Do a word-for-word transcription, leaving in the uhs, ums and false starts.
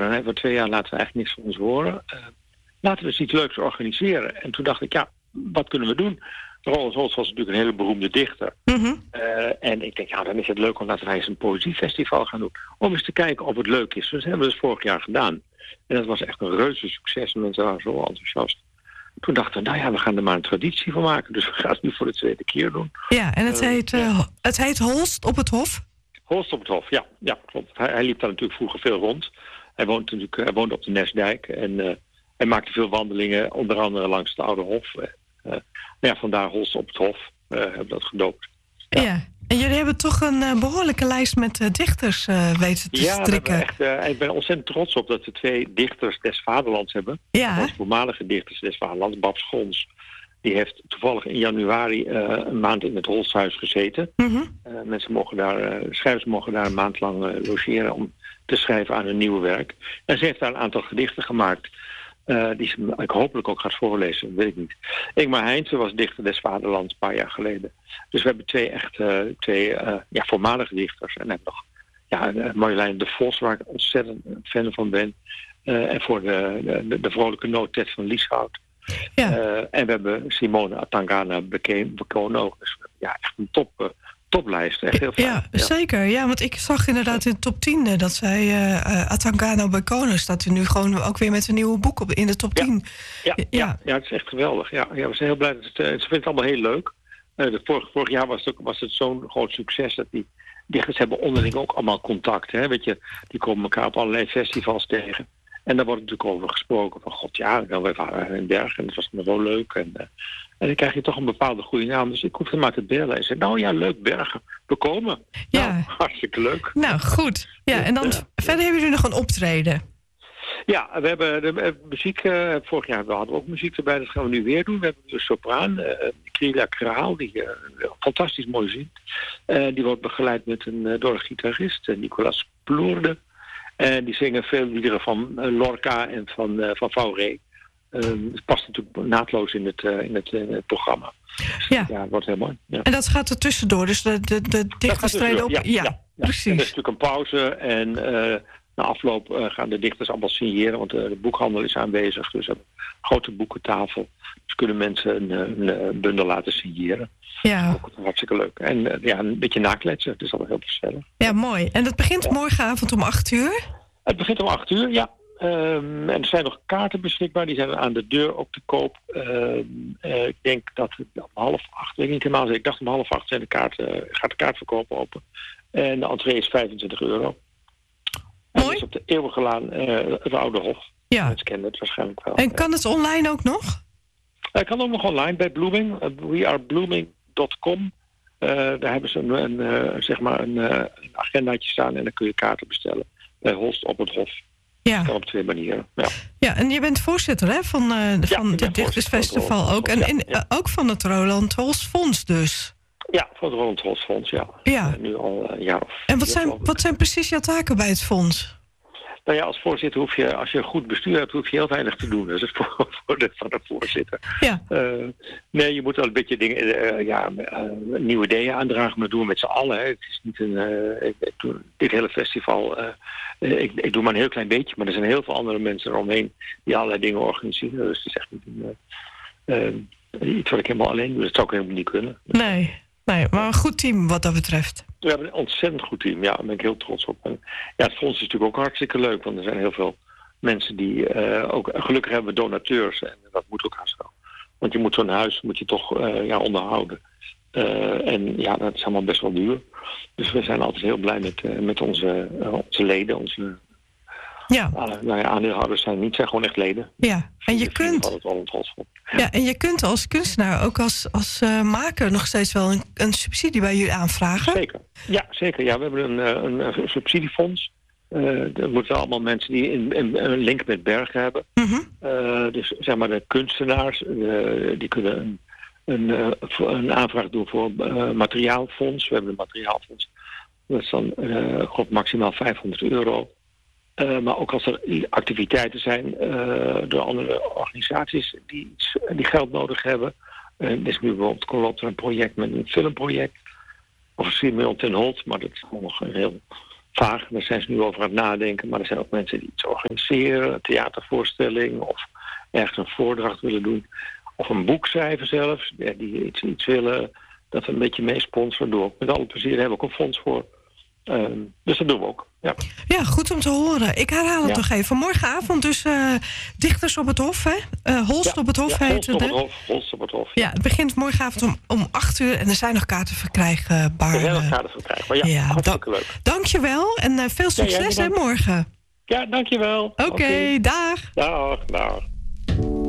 dan hebben we twee jaar laten we eigenlijk niks van ons horen. Uh, laten we eens iets leuks organiseren. En toen dacht ik, ja, wat kunnen we doen? Roland Holst was natuurlijk een hele beroemde dichter. Mm-hmm. Uh, en ik denk, ja, dan is het leuk om laten wij eens een poëziefestival gaan doen. Om eens te kijken of het leuk is. Dus dat hebben we dus vorig jaar gedaan. En dat was echt een reuze succes. Mensen waren zo enthousiast. Toen dachten we, nou ja, we gaan er maar een traditie van maken. Dus we gaan het nu voor de tweede keer doen. Ja, en het, uh, heet, uh, ja. het heet Holst op het Hof? Holst op het Hof, ja. Ja, klopt. Hij, hij liep daar natuurlijk vroeger veel rond. Hij woont natuurlijk, hij woonde op de Nesdijk. En uh, hij maakte veel wandelingen, onder andere langs het Oude Hof. Uh, nou ja, vandaar Holst op het Hof. Uh, hebben we dat gedoopt. Ja. ja. En jullie hebben toch een uh, behoorlijke lijst met uh, dichters uh, weten te ja, strikken. Ja, echt, uh, ik ben ontzettend trots op dat we twee dichters des vaderlands hebben. Ja. Dat voormalige dichters des vaderlands. Bab Schons, die heeft toevallig in januari uh, een maand in het Holsthuis gezeten. Mm-hmm. Uh, mensen mogen daar, uh, schrijvers mogen daar een maand lang uh, logeren om te schrijven aan een nieuw werk. En ze heeft daar een aantal gedichten gemaakt. Uh, die ze ik hopelijk ook gaat voorlezen, weet ik niet. Ingmar Heintse was dichter des vaderlands een paar jaar geleden. Dus we hebben twee echt uh, twee uh, ja, voormalige dichters. En dan hebben we nog ja, uh, Marjolein de Vos, waar ik ontzettend fan van ben. Uh, en voor de, de, de vrolijke noot van Lieshout. Ja. Uh, en we hebben Simone Atangana Bekono. Dus ja, echt een top... Uh, toplijst, echt heel fijn. Ja, ja, zeker. Ja, want ik zag inderdaad in de top tien uh, dat zij uh, Atangana Bekono staat er nu gewoon ook weer met een nieuwe boek op in de top tien. Ja, ja, ja. ja, ja het is echt geweldig. Ja, ja, we zijn heel blij dat het, uh, ze vinden het allemaal heel leuk. Uh, de vorig, vorig jaar was het, ook, was het zo'n groot succes dat die dichters hebben onderling ook allemaal contact. Hè? Weet je, die komen elkaar op allerlei festivals tegen. En daar wordt natuurlijk over gesproken van god ja, we waren in Bergen en dat was me wel leuk. En, uh, en dan krijg je toch een bepaalde goede naam. Dus ik hoefde maar te bellen en zei, nou ja, leuk, Bergen, we komen. Ja. Nou, hartstikke leuk. Nou, goed. Ja, en dan ja. verder hebben jullie nog een optreden. Ja, we hebben de, de muziek, uh, vorig jaar hadden we ook muziek erbij, dat gaan we nu weer doen. We hebben een sopraan, uh, Krila Kraal, die uh, fantastisch mooi zingt. Uh, die wordt begeleid met een, uh, door een gitarist, uh, Nicolas Ploerde. En die zingen veel liederen van uh, Lorca en van, uh, van Fauré. Um, het past natuurlijk naadloos in het, uh, in het, uh, het programma. Dus, ja. ja, het wordt heel mooi. Ja. En dat gaat er tussendoor, dus de, de, de dichters treden op? Ja, ja, ja, ja, precies. En er is natuurlijk een pauze en uh, na afloop uh, gaan de dichters allemaal signeren, want uh, de boekhandel is aanwezig. Dus we hebben een grote boekentafel. Dus kunnen mensen een, een, een bundel laten signeren. Ja. Ook hartstikke leuk. En uh, ja, een beetje nakletsen, het is allemaal heel gezellig. Ja, mooi. En dat begint ja. morgenavond om acht uur? Het begint om acht uur, ja. Um, en er zijn nog kaarten beschikbaar, die zijn aan de deur op te koop. Um, uh, ik denk dat het om half acht, weet ik niet helemaal, ik dacht om half acht zijn de kaarten, gaat de kaartverkoop open. En de entree is vijfentwintig euro. En dat is op de Eeuwige Laan, uh, het Oude Hof. Ja. Mensen kennen het waarschijnlijk wel. En kan het online ook nog? Het uh, kan ook nog online bij Blooming, uh, we are blooming dot com. Uh, daar hebben ze een, een, uh, zeg maar een, uh, een agendaatje staan en dan kun je kaarten bestellen bij Holst op het Hof. Ja. Dat kan op twee manieren. Ja. ja, en je bent voorzitter hè, van, uh, van ja, het Dichtersfestival ook. En, ja, en ja. Uh, ook van het Roland Holst Fonds dus. Ja, van het Roland Holst Fonds, ja. ja. Uh, nu al een jaar of En wat zijn, wat zijn precies jouw taken bij het fonds? Nou ja, als voorzitter hoef je, als je een goed bestuur hebt, hoef je heel weinig te doen. Dat is het voordeel van de voorzitter. Ja. Uh, nee, je moet wel een beetje dingen, uh, ja, uh, nieuwe ideeën aandragen, maar dat doen we met z'n allen. Hè. Het is niet een, uh, ik, ik doe, dit hele festival, uh, uh, ik, ik doe maar een heel klein beetje, maar er zijn heel veel andere mensen eromheen die allerlei dingen organiseren. Dus het is echt niet een, uh, uh, iets wat ik helemaal alleen doe. Dat zou ik helemaal niet kunnen. Nee. Nee, maar een goed team wat dat betreft. We hebben een ontzettend goed team, ja, daar ben ik heel trots op. En ja, het fonds is natuurlijk ook hartstikke leuk, want er zijn heel veel mensen die uh, ook, gelukkig hebben we donateurs en dat moet ook zo. Want je moet zo'n huis moet je toch uh, ja, onderhouden. Uh, en ja, dat is allemaal best wel duur. Dus we zijn altijd heel blij met, uh, met onze, uh, onze leden, onze ja. Uh, nou ja, aandeelhouders zijn niet, zijn gewoon echt leden. Ja, en je kunt. Ja, en je kunt als kunstenaar, ook als, als uh, maker, nog steeds wel een, een subsidie bij jullie aanvragen. Zeker. Ja, zeker. Ja, we hebben een, een, een subsidiefonds. Uh, er moeten allemaal mensen die in, in, een link met Bergen hebben. Mm-hmm. Uh, dus zeg maar de kunstenaars, uh, die kunnen een, een, uh, een aanvraag doen voor uh, materiaalfonds. We hebben een materiaalfonds. Dat is dan uh, God, maximaal vijfhonderd euro. Uh, maar ook als er activiteiten zijn uh, door andere organisaties die, die geld nodig hebben. Uh, dus nu bijvoorbeeld loopt er een project met een filmproject. Of Simon ten Holt, maar dat is nog een heel vaag. Daar zijn ze nu over aan het nadenken. Maar er zijn ook mensen die iets organiseren. Een theatervoorstelling of ergens een voordracht willen doen. Of een boek schrijven zelfs. Ja, die iets, iets willen dat we een beetje mee sponsoren. Doen we ook met alle plezier. Daar hebben we ook een fonds voor. Um, dus dat doen we ook. Ja. ja, goed om te horen. Ik herhaal het ja. nog even. Morgenavond dus uh, Dichters op het Hof, hè? Uh, Holst ja, op het Hof ja, heet het, hè? Holst op het Hof. Ja, het begint morgenavond om, om acht uur en er zijn nog kaarten verkrijgbaar. Er zijn nog kaarten verkrijgbaar, ja. ja hartstikke da- leuk. Dankjewel en uh, veel succes, ja, hè, morgen. Ja, dankjewel. Oké, okay, okay. dag. Dag, dag.